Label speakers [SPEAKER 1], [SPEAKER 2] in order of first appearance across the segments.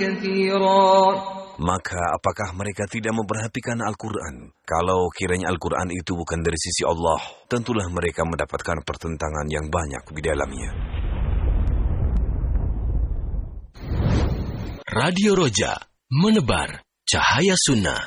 [SPEAKER 1] Maka apakah mereka tidak memperhatikan Al-Quran? Kalau kiranya Al-Quran itu bukan dari sisi Allah, tentulah mereka mendapatkan pertentangan yang banyak di dalamnya.
[SPEAKER 2] Radio Roja, menebar cahaya sunnah.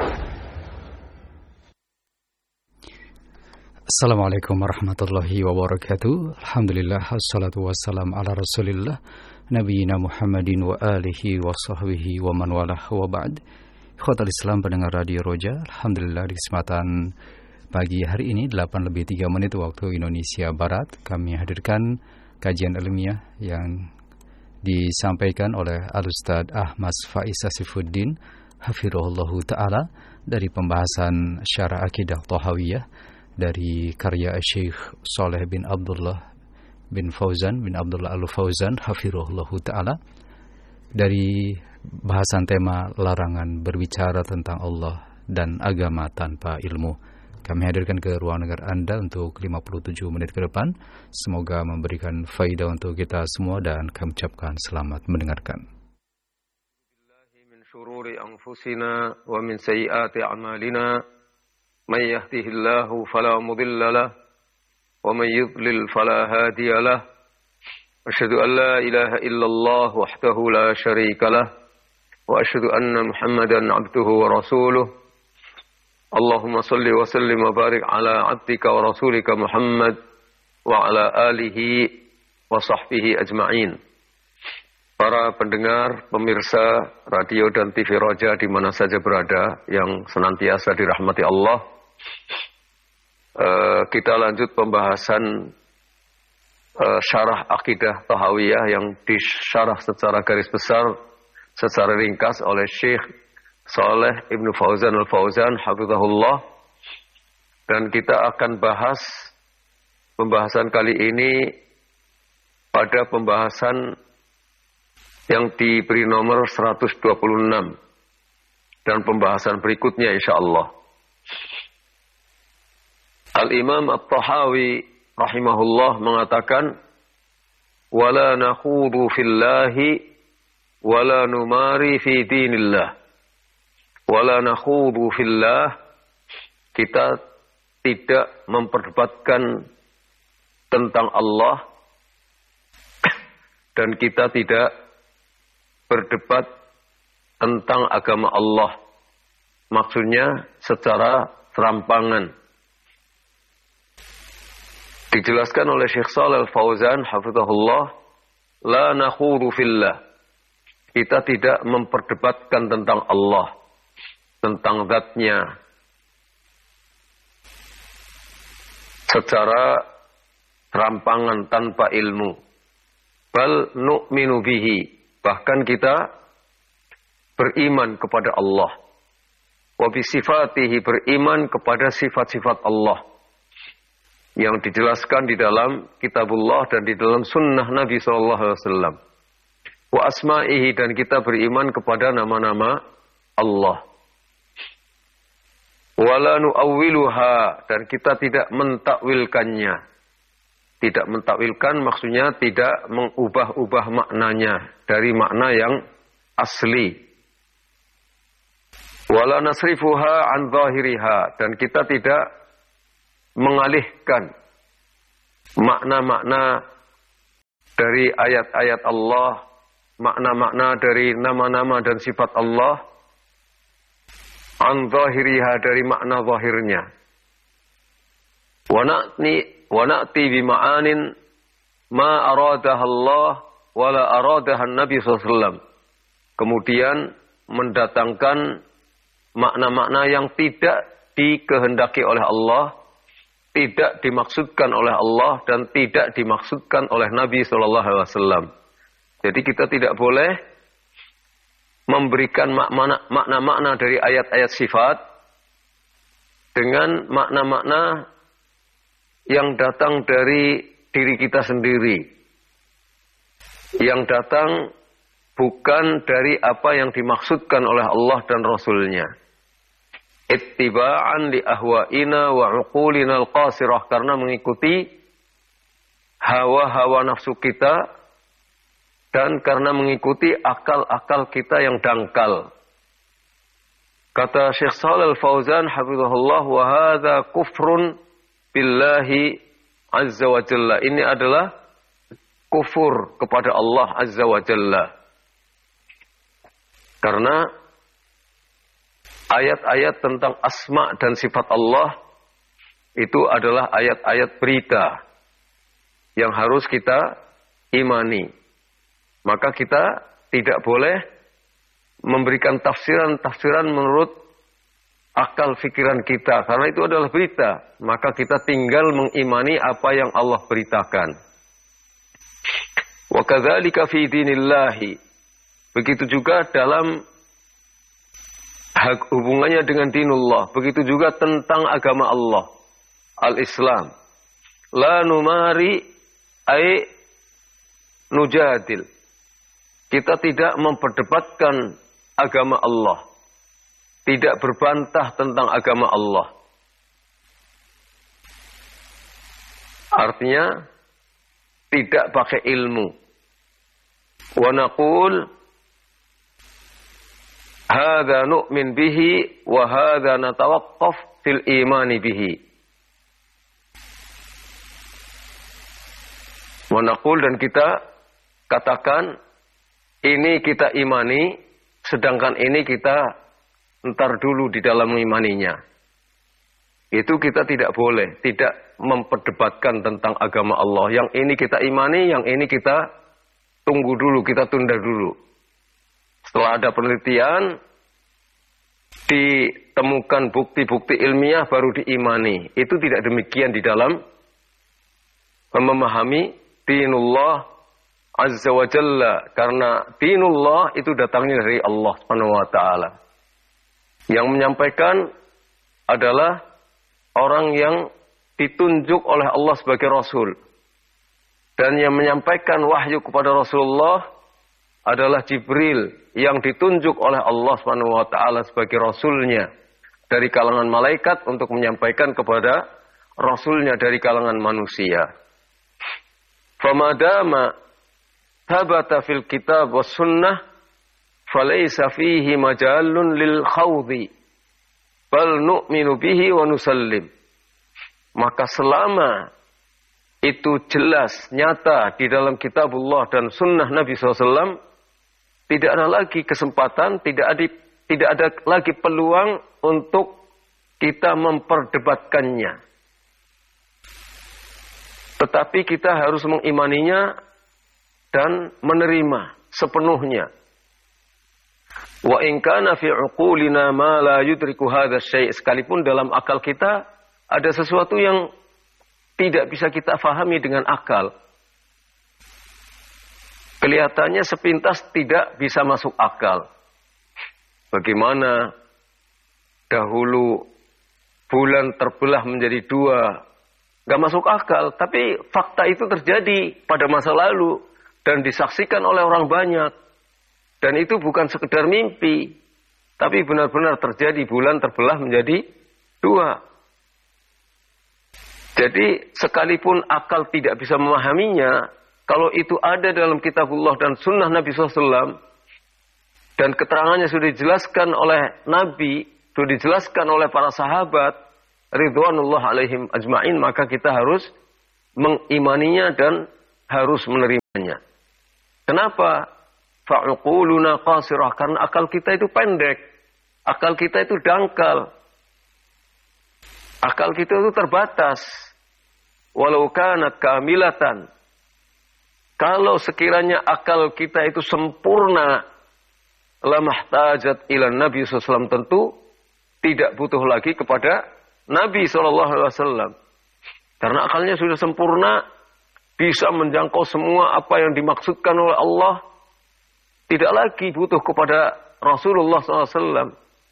[SPEAKER 3] Assalamualaikum warahmatullahi wabarakatuh. Alhamdulillah, wassalatu wassalam ala rasulillah Nabiina Muhammadin wa alihi wa sahbihi wa man walah wa ba'd. Ikhwatal Islam pendengar Radio Roja, alhamdulillah di kesempatan pagi hari ini 8:03 waktu Indonesia Barat, kami hadirkan kajian ilmiah yang disampaikan oleh Al-Ustaz Ahmad Faiz Asifuddin hafizahullahu taala dari pembahasan Syarah Aqidah Thahawiyah dari karya Syekh Saleh bin Abdullah bin Fauzan bin Abdullah Al-Fauzan hafizahullahu taala, dari bahasan tema larangan berbicara tentang Allah dan agama tanpa ilmu. Kami hadirkan ke ruang dengar Anda untuk 57 menit ke depan. Semoga memberikan faedah untuk kita semua dan kami ucapkan selamat mendengarkan.
[SPEAKER 4] Min syururi anfusina wa min sayyiati a'malina may yahdihillahu fala mudilla lahu wa man yudlil fala hadiya lahu. Asyhadu an la ilaha illallah wahdahu la syarika lahu wa asyhadu anna Muhammadan abduhu wa rasuluh. Allahumma salli wa sallim wa barik ala abdika wa rasulika Muhammad wa ala alihi wa sahbihi ajma'in. Para pendengar, pemirsa radio dan TV Roja di mana saja berada yang senantiasa dirahmati Allah, kita lanjut pembahasan syarah akidah Thahawiyah yang disyarah secara garis besar, secara ringkas oleh Syekh Saleh Ibn Fauzan Al-Fauzan hafizahullah. Dan kita akan bahas pembahasan kali ini pada pembahasan yang diberi nomor 126 dan pembahasan berikutnya insyaallah. Al-Imam At-Tahawi rahimahullah mengatakan, wala nakhudu fillahi wala numari fi dinillah. Wala nakhudu fillah, kita tidak memperdebatkan tentang Allah dan kita tidak berdebat tentang agama Allah. Maksudnya secara serampangan. Dijelaskan oleh Syekh Shalih Al-Fauzan hafizahullah, la nakhudu fillah, kita tidak memperdebatkan tentang Allah, tentang zatnya secara serampangan tanpa ilmu. Bal nu'minu bihi, bahkan kita beriman kepada Allah. Wa bi sifatihi, beriman kepada sifat-sifat Allah yang dijelaskan di dalam kitabullah dan di dalam sunnah Nabi SAW. Wa asma'ihi, dan kita beriman kepada nama-nama Allah. Wala nu'awwiluha, dan kita tidak mentakwilkannya. Tidak mentakwilkan maksudnya tidak mengubah-ubah maknanya dari makna yang asli. Wala nasrifuha an zahiriha, dan kita tidak mengalihkan makna-makna dari ayat-ayat Allah, makna-makna dari nama-nama dan sifat Allah, an zahiriha, dari makna zahirnya. Wa na'ti bima'anin ma aradaha Allah wa la aradaha Nabi SAW. Kemudian mendatangkan makna-makna yang tidak dikehendaki oleh Allah, tidak dimaksudkan oleh Allah, dan tidak dimaksudkan oleh Nabi SAW. Jadi kita tidak boleh memberikan makna-makna dari ayat-ayat sifat dengan makna-makna yang datang dari diri kita sendiri, yang datang bukan dari apa yang dimaksudkan oleh Allah dan Rasulnya. Ittiba'an li ahwa'ina wa uqulina al-qasirah, karena mengikuti hawa-hawa nafsu kita dan karena mengikuti akal-akal kita yang dangkal. Kata Syekh Shalal Al-Fauzan hafizahullah, wa hadza kufrun billahi azza wa jalla. Ini adalah kufur kepada Allah azza wa jalla. Karena ayat-ayat tentang asma dan sifat Allah itu adalah ayat-ayat berita yang harus kita imani. Maka kita tidak boleh memberikan tafsiran-tafsiran menurut akal fikiran kita, karena itu adalah berita. Maka kita tinggal mengimani apa yang Allah beritakan. Wa kadzalika fi dinillahi. Begitu juga dalam hubungannya dengan dinullah. Begitu juga tentang agama Allah, al-Islam. La numari ay nujadil. Kita tidak memperdebatkan agama Allah. Tidak berbantah tentang agama Allah. Artinya tidak pakai ilmu. Wa naqul hadza nu'min bihi wa hadza natawaqqaf fil imani bihi. Wa naqul, dan kita katakan ini kita imani, sedangkan ini kita entar dulu di dalam mengimaninya. Itu kita tidak boleh, tidak memperdebatkan tentang agama Allah. Yang ini kita imani, yang ini kita tunggu dulu, kita tunda dulu. Setelah ada penelitian, ditemukan bukti-bukti ilmiah baru diimani. Itu tidak demikian di dalam memahami dinullah azza wa jalla. Karena dinullah itu datangnya dari Allah Subhanahu wa taala. Yang menyampaikan adalah orang yang ditunjuk oleh Allah sebagai Rasul. Dan yang menyampaikan wahyu kepada Rasulullah adalah Jibril, yang ditunjuk oleh Allah Subhanahu wa taala sebagai Rasulnya dari kalangan malaikat untuk menyampaikan kepada Rasulnya dari kalangan manusia. Famadama thabata fil kitab was sunnah falaysa fihi majalun lil khawdi bal nu'minu bihi wa nusallim. Maka selama itu jelas, nyata di dalam kitabullah dan sunnah Nabi SAW, tidak ada lagi kesempatan, tidak ada lagi peluang untuk kita memperdebatkannya. Tetapi kita harus mengimaninya dan menerima sepenuhnya. Wa in kana fi uqulina ma la yudriku hadha syai', sekalipun dalam akal kita ada sesuatu yang tidak bisa kita fahami dengan akal. Kelihatannya sepintas tidak bisa masuk akal. Bagaimana dahulu bulan terbelah menjadi 2, gak masuk akal, tapi fakta itu terjadi pada masa lalu dan disaksikan oleh orang banyak. Dan itu bukan sekedar mimpi, tapi benar-benar terjadi, bulan terbelah menjadi 2. Jadi sekalipun akal tidak bisa memahaminya, kalau itu ada dalam kitabullah dan sunnah Nabi SAW, dan keterangannya sudah dijelaskan oleh Nabi, sudah dijelaskan oleh para sahabat, ridwanullah alaihim ajma'in, maka kita harus mengimaninya dan harus menerimanya. Kenapa? Fa'uquluna qasirah, karena akal kita itu pendek, akal kita itu dangkal, akal kita itu terbatas. Walau kanat kamilatan, kalau sekiranya akal kita itu sempurna, lamahtajat ila Nabi SAW, tentu tidak butuh lagi kepada Nabi SAW. Karena akalnya sudah sempurna, bisa menjangkau semua apa yang dimaksudkan oleh Allah, tidak lagi butuh kepada Rasulullah SAW.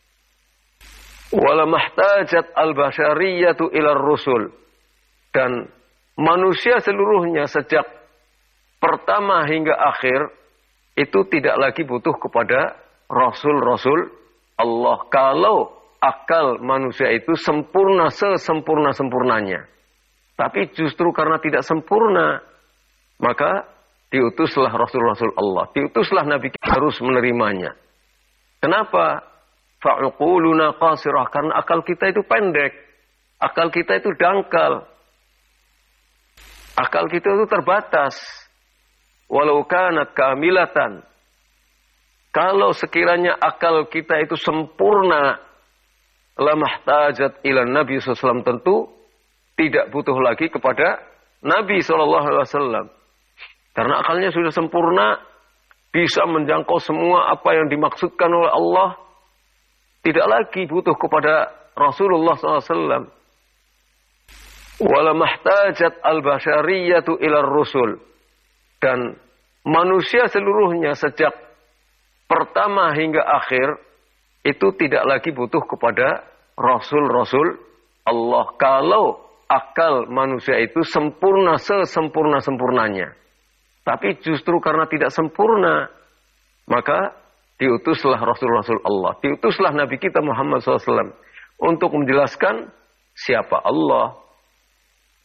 [SPEAKER 4] Walamahtajat al-bashariyatu ila rusul, dan manusia seluruhnya sejak pertama hingga akhir itu tidak lagi butuh kepada Rasul-Rasul Allah. Kalau akal manusia itu sempurna sesempurna-sempurnanya. Tapi justru karena tidak sempurna, maka diutuslah Rasul-Rasul Allah, diutuslah Nabi kita harus menerimanya. Kenapa? Fa'uquluna qasirah, karena akal kita itu pendek, akal kita itu dangkal, akal kita itu terbatas. Walau kanat kamilatan, kalau sekiranya akal kita itu sempurna, lamahtajat ila Nabi SAW, tentu tidak butuh lagi kepada Nabi SAW. Karena akalnya sudah sempurna, bisa menjangkau semua apa yang dimaksudkan oleh Allah, tidak lagi butuh kepada Rasulullah SAW. Walamahtajat al-bashariyatu ila rusul. Dan manusia seluruhnya sejak pertama hingga akhir itu tidak lagi butuh kepada Rasul-Rasul Allah. Kalau akal manusia itu sempurna sesempurna-sempurnanya. Tapi justru karena tidak sempurna, maka diutuslah Rasul-Rasul Allah. Diutuslah Nabi kita Muhammad SAW untuk menjelaskan siapa Allah,